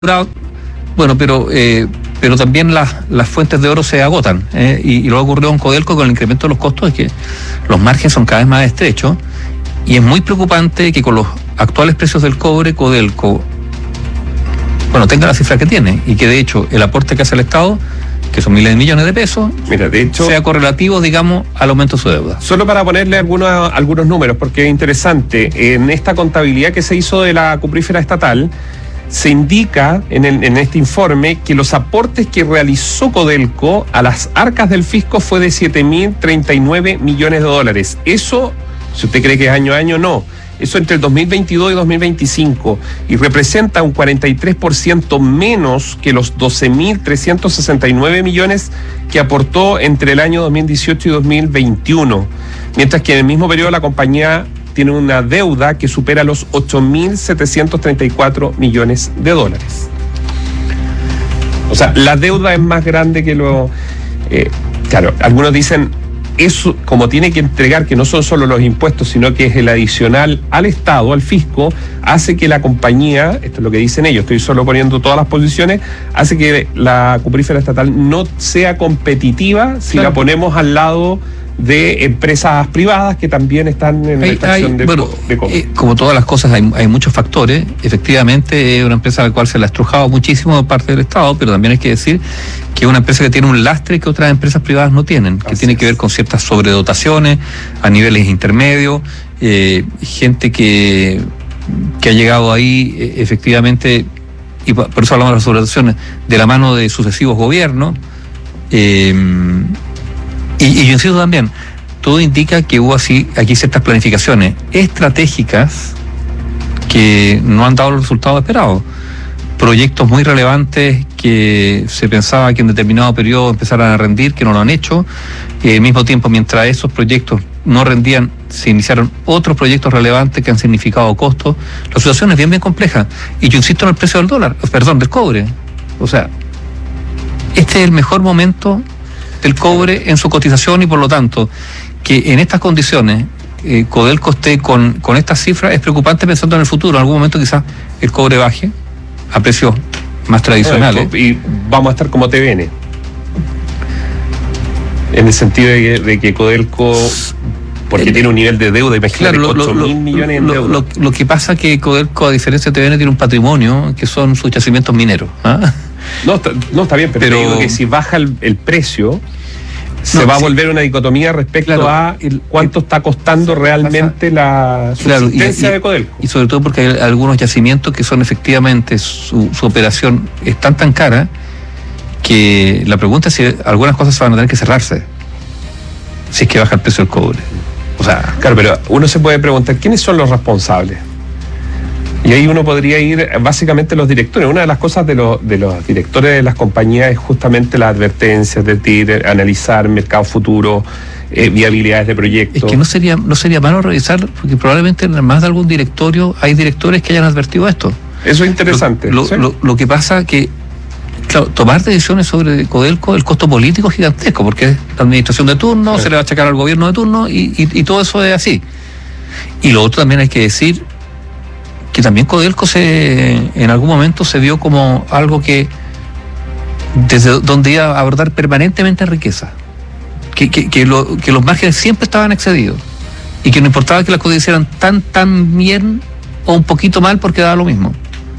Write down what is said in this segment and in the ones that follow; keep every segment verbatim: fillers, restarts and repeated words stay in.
Bueno, pero eh, pero también las, las fuentes de oro se agotan, eh, y, y lo que ocurrió con Codelco con el incremento de los costos es que los márgenes son cada vez más estrechos y es muy preocupante que con los actuales precios del cobre, Codelco, bueno, tenga la cifra que tiene y que de hecho el aporte que hace el Estado, que son miles de millones de pesos, Mira, de hecho, sea correlativo, digamos, al aumento de su deuda. Solo para ponerle algunos, algunos números, porque es interesante, en esta contabilidad que se hizo de la cuprífera estatal, se indica en, el, en este informe que los aportes que realizó Codelco a las arcas del fisco fue de siete mil treinta y nueve millones de dólares. Eso, si usted cree que es año a año, no. Eso entre el dos mil veintidós y dos mil veinticinco, y representa un cuarenta y tres por ciento menos que los doce mil trescientos sesenta y nueve millones que aportó entre el año dos mil dieciocho y dos mil veintiuno, mientras que en el mismo periodo la compañía tiene una deuda que supera los ocho mil setecientos treinta y cuatro millones de dólares. O sea, la deuda es más grande que lo... Eh, claro, algunos dicen, eso como tiene que entregar, que no son solo los impuestos, sino que es el adicional al Estado, al fisco, hace que la compañía, esto es lo que dicen ellos, estoy solo poniendo todas las posiciones, hace que la cuprífera estatal no sea competitiva si claro. la ponemos al lado de empresas privadas que también están en la extracción de, bueno, de cobre. Eh, como todas las cosas, hay, hay muchos factores. Efectivamente, es una empresa a la cual se le ha estrujado muchísimo de parte del Estado, pero también hay que decir que es una empresa que tiene un lastre que otras empresas privadas no tienen, que Así tiene es. que ver con ciertas sobredotaciones a niveles intermedios, eh, gente que, que ha llegado ahí eh, efectivamente, y por eso hablamos de las sobredotaciones, de la mano de sucesivos gobiernos. Eh, Y, y yo insisto también, todo indica que hubo así aquí ciertas planificaciones estratégicas que no han dado los resultados esperados. Proyectos muy relevantes que se pensaba que en determinado periodo empezaran a rendir, que no lo han hecho. Y al mismo tiempo, mientras esos proyectos no rendían, se iniciaron otros proyectos relevantes que han significado costos. La situación es bien, bien compleja. Y yo insisto en el precio del dólar, perdón, del cobre. O sea, este es el mejor momento del cobre en su cotización y por lo tanto que en estas condiciones eh, Codelco esté con, con estas cifras es preocupante pensando en el futuro. En algún momento quizás el cobre baje a precios más tradicionales. Bueno, y vamos a estar como T V N en el sentido de que, de que Codelco, porque el, tiene un nivel de deuda, imagínate, claro, ocho mil millones en lo, deuda. Lo, lo, lo que pasa es que Codelco, a diferencia de T V N, tiene un patrimonio que son sus yacimientos mineros, ¿ah? No está, no, está bien, pero, pero te digo que si baja el, el precio, se no, va sí. a volver una dicotomía respecto claro, a el, cuánto el, está costando realmente la subsistencia claro, y, y, de Codelco. Y sobre todo porque hay algunos yacimientos que son efectivamente, su, su operación es tan tan cara que la pregunta es si algunas cosas se van a tener que cerrarse si es que baja el precio del cobre. O sea, claro, pero uno se puede preguntar, ¿quiénes son los responsables? Y ahí uno podría ir básicamente los directores. Una de las cosas de los, de los directores de las compañías es justamente las advertencias, de decir, analizar mercado futuro, eh, viabilidades de proyectos. Es que no sería, no sería malo revisar, porque probablemente en más de algún directorio hay directores que hayan advertido esto. Eso es interesante. Lo, ¿sí? lo, lo que pasa que, claro, tomar decisiones sobre Codelco, el costo político es gigantesco, porque es la administración de turno, sí. se le va a achacar al gobierno de turno y, y, y todo eso es así. Y lo otro también hay que decir que también Codelco se en algún momento se vio como algo que desde donde iba a abordar permanentemente riqueza, que, que, que, lo, que los márgenes siempre estaban excedidos y que no importaba que las cosas hicieran tan tan bien o un poquito mal porque daba lo mismo.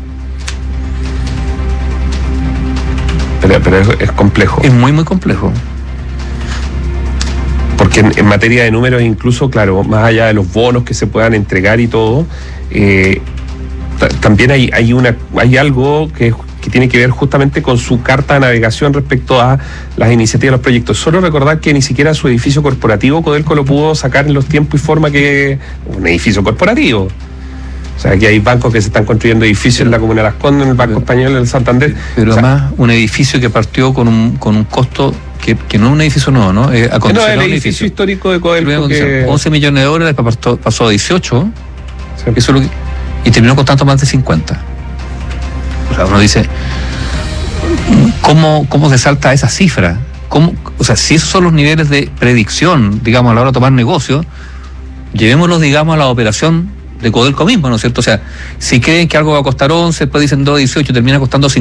Pero, pero es, es complejo. Es muy muy complejo. Porque en, en materia de números, incluso, claro, más allá de los bonos que se puedan entregar y todo, eh, t- también hay, hay una hay algo que, que tiene que ver justamente con su carta de navegación respecto a las iniciativas de los proyectos. Solo recordar que ni siquiera su edificio corporativo Codelco lo pudo sacar en los tiempos y forma que un edificio corporativo. O sea, que hay bancos que se están construyendo edificios pero, en la Comuna de Las Condes, en el Banco pero, Español, en el Santander. Pero o sea, además, un edificio que partió con un, con un costo que, que no es un edificio nuevo, ¿no? Eh, no, el edificio, edificio histórico de Codelco. Que... once millones de dólares, pasó, pasó a dieciocho, sí. Eso es lo que, y terminó costando más de cincuenta. O sea, uno dice, ¿cómo, cómo se salta esa cifra? ¿Cómo, o sea, si esos son los niveles de predicción, digamos, a la hora de tomar negocio, llevémoslos, digamos, a la operación de Codelco mismo, ¿no es cierto? O sea, si creen que algo va a costar once, después dicen dos dieciocho, termina costando